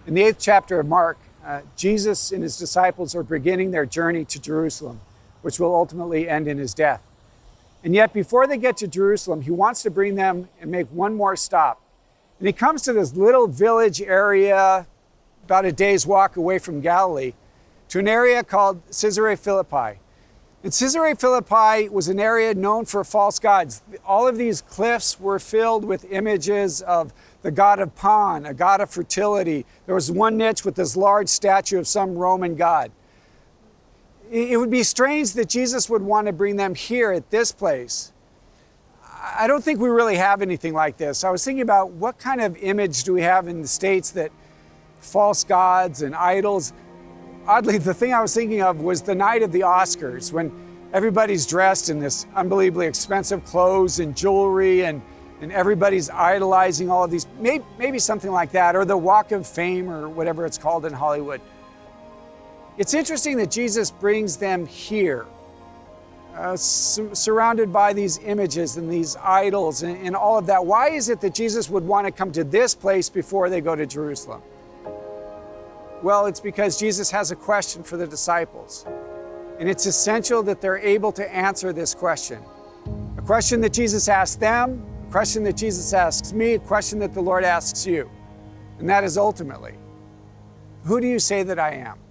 In the 8th chapter of Mark, Jesus and his disciples are beginning their journey to Jerusalem, which will ultimately end in his death. And yet, before they get to Jerusalem, he wants to bring them and make one more stop. And he comes to this little village area, about a day's walk away from Galilee, to an area called Caesarea Philippi. And Caesarea Philippi was an area known for false gods. All of these cliffs were filled with images of the god of Pan, a god of fertility. There was one niche with this large statue of some Roman god. It would be strange that Jesus would want to bring them here at this place. I don't think we really have anything like this. I was thinking about what kind of image do we have in the States that false gods and idols. Oddly, the thing I was thinking of was the night of the Oscars, when everybody's dressed in this unbelievably expensive clothes and jewelry, and everybody's idolizing all of these, maybe something like that, or the Walk of Fame, or whatever it's called in Hollywood. It's interesting that Jesus brings them here, surrounded by these images and these idols and all of that. Why is it that Jesus would want to come to this place before they go to Jerusalem? Well, it's because Jesus has a question for the disciples. And it's essential that they're able to answer this question. A question that Jesus asked them, a question that Jesus asks me, a question that the Lord asks you. And that is ultimately, who do you say that I am?